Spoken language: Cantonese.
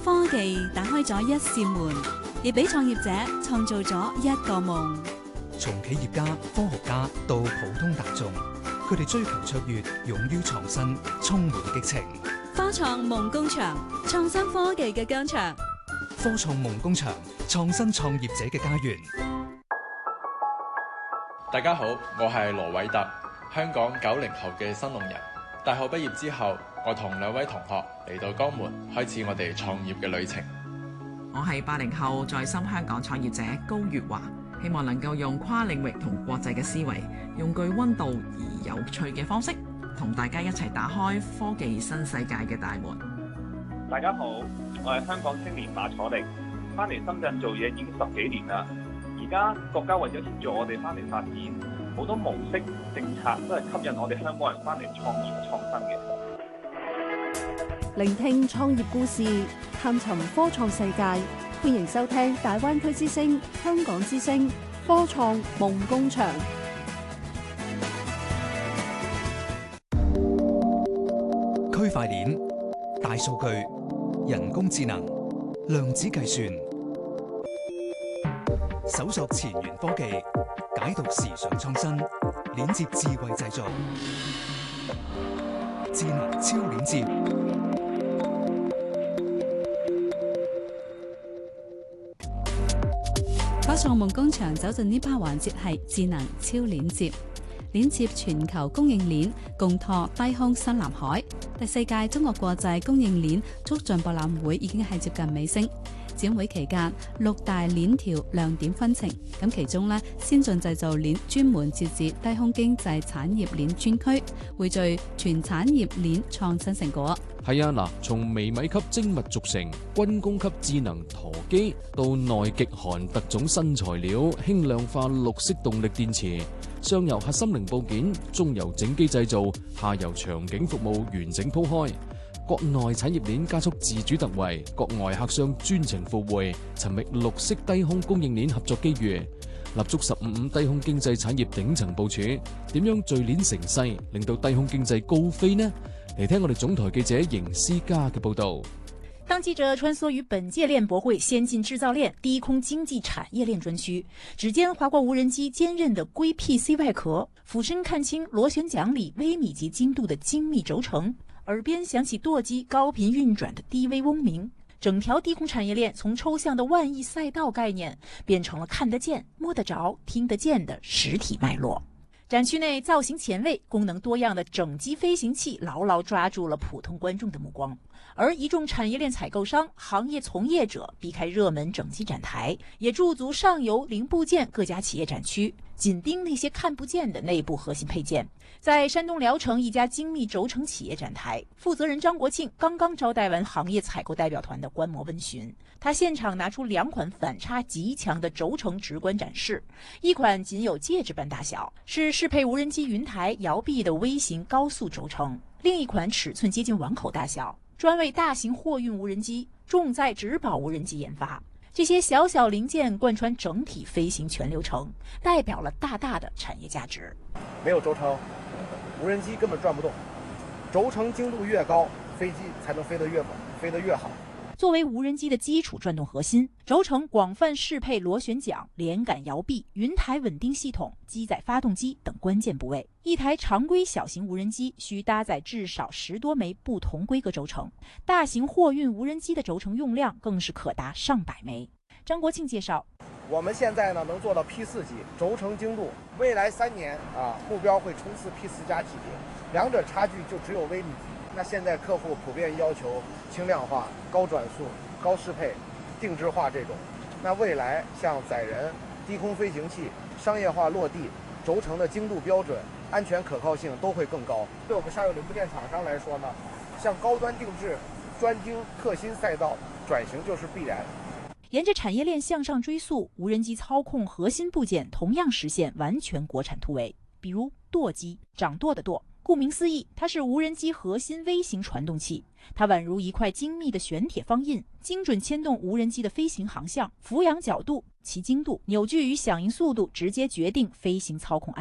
科技打開咗一扇門，亦俾創業者創造咗一個夢。 從企業家、科學家到普通大眾，佢哋追求卓越，勇於創新，充滿激情。 科創夢工場，創新科技嘅疆場。 科創夢工場，創新創業者嘅家園。 大家好，我係羅偉特，香港90後嘅新農人。大學畢業之後，我同2位同學嚟到江門，開始我哋創業嘅旅程。 我係80後在深香港創業者高月華，希望能夠用跨領域同國際嘅思維，用具溫度而有趣嘅方式，同大家一齊打開科技新世界嘅大門。 大家好，我係香港青年馬楚力，翻嚟深圳做嘢已經10幾年啦。而家國家為咗協助我哋翻嚟發展，好多模式政策都係吸引我哋香港人翻嚟創業創新嘅。 聆聽創業故事，探尋科創世界，歡迎收聽大灣區之聲、香港之聲科創夢工場。 區塊鏈、大數據、人工智能、量子計算，搜索前沿科技，解讀時尚創新，鏈接智慧製造，智能超鏈接。 科創夢工場走進呢 part 環節係智能超鏈接，鏈接全球供應鏈，共拓低空新藍海。第4屆中國國際供應鏈促進博覽會已經係接近尾聲。展會期間，6大鏈條亮點紛呈。咁其中呢，先進製造鏈專門設置低空經濟產業鏈專區，匯聚全產業鏈創新成果。 係啊，嗱，從微米級精密軸承、軍工級智能舵機，到內極寒特種新材料、輕量化綠色動力電池，上游核心零部件，中游整機製造，下游場景服務完整鋪開。國內產業鏈加速自主突圍，國外客商專程赴會，尋覓綠色低空供應鏈合作機遇，立足15低空經濟產業頂層部署，點樣聚鏈成勢，令到低空經濟高飛呢？嚟聽我哋總台記者邢思嘉嘅報道。 當記者穿梭於本屆鏈博會先進製造鏈低空經濟產業鏈專區，只見華國無人機堅韌的硅 PC 外殼，俯身看清螺旋槳裏微米級精度的精密軸承，耳邊響起舵機高頻運轉的低微嗡鳴，整條低空產業鏈從抽象的萬億賽道概念，變成了看得見、摸得着、聽得見的實體脈絡。展區內造型前衛、功能多樣的整機飛行器牢牢抓住了普通觀眾的目光，而一眾產業鏈採購商、行業從業者避開熱門整機展台，也駐足上游零部件各家企業展區，緊盯那些看不見的內部核心配件。在山東聊城一家精密軸承企業展台，負責人張國慶剛剛招待完行業採購代表團的觀摩問詢，他現場拿出2款反差極強的軸承直觀展示，一款僅有戒指般大小，是適配無人機雲台搖臂的微型高速軸承，另一款尺寸接近碗口大小，專為大型貨運無人機、重載質保無人機研發。這些小小零件貫穿整體飛行全流程，代表了大大的產業價值。 沒有軸承，無人機根本轉不動。軸承精度越高，飛機才能飛得越穩，飛得越好。 作為無人機的基礎轉動核心，軸承廣泛適配螺旋槳、連桿搖臂、雲台穩定系統、機載發動機等關鍵部位。一台常規小型無人機需搭載至少10多枚不同規格軸承，大型貨運無人機的軸承用量更是可達上百枚。張國慶介紹， 我們現在呢能做到 P4級軸承精度，未來3年目標會衝刺 P4 加級別，兩者差距就只有微米級。那現在客戶普遍要求輕量化、高轉速、高適配、定制化這種。那未來像載人、低空飛行器、商業化落地，軸承的精度標準、安全可靠性都會更高。對我們上游零部件廠商來說呢，向高端定制、專精特新賽道轉型就是必然。 沿着產業鏈向上追溯，無人機操控核心部件同樣實現完全國產突圍，比如舵機，掌舵的舵。顧名思義，它是無人機核心微型傳動器，它宛如一塊精密的旋鐵方印，精準牽動無人機的飛行航向、俯仰角度、其精度、扭矩與響應速度，直接決定飛行操控安全。